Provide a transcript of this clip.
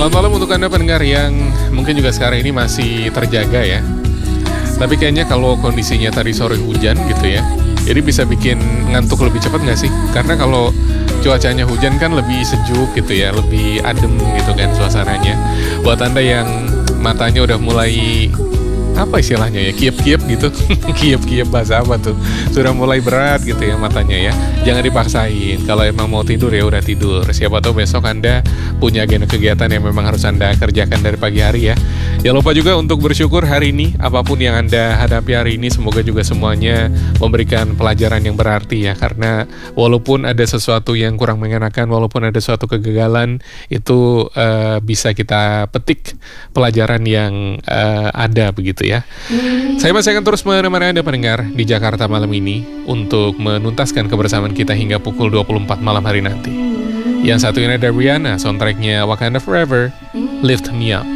Selamat malam untuk Anda pendengar yang mungkin juga sekarang ini masih terjaga ya. Tapi kayaknya kalau kondisinya tadi sore hujan gitu ya, jadi bisa bikin ngantuk lebih cepat nggak sih? Karena kalau cuacanya hujan kan lebih sejuk gitu ya, lebih adem gitu kan suasananya. Buat Anda yang matanya udah mulai apa istilahnya ya, kiep-kiep gitu. Kiep-kiep bahasa apa tuh, sudah mulai berat gitu ya matanya ya, jangan dipaksain. Kalau emang mau tidur ya udah tidur, siapa tahu besok Anda punya agenda kegiatan yang memang harus Anda kerjakan dari pagi hari ya. Jangan lupa juga untuk bersyukur hari ini, apapun yang Anda hadapi hari ini, semoga juga semuanya memberikan pelajaran yang berarti ya. Karena walaupun ada sesuatu yang kurang mengenakan, walaupun ada suatu kegagalan, itu bisa kita petik pelajaran yang ada begitu ya. Saya masih akan terus menemani Anda pendengar di Jakarta malam ini untuk menuntaskan kebersamaan kita hingga pukul 24 malam hari nanti. Yang satu ini ada Rihanna, soundtracknya Wakanda Forever, Lift Me Up.